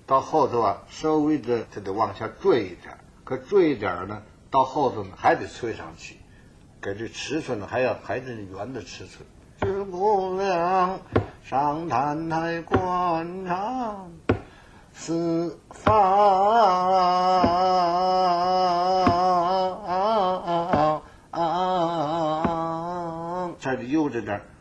到后头啊，稍微的它得往下坠一点，可坠一点呢，到后头呢还得吹上去，给这尺寸呢还是圆的尺寸。知姑娘上坛台观唱四方，这里悠着点，